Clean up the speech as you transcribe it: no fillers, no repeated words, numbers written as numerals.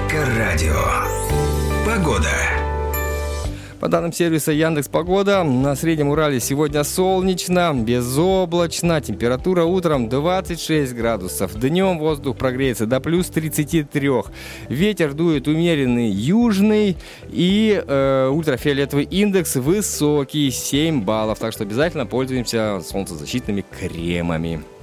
Эльдоррадио. Погода. По данным сервиса Яндекс.Погода, на Среднем Урале сегодня солнечно, безоблачно. Температура утром 26 градусов. Днем воздух прогреется до плюс 33. Ветер дует умеренный южный. И ультрафиолетовый индекс высокий, 7 баллов. Так что обязательно пользуемся солнцезащитными кремами.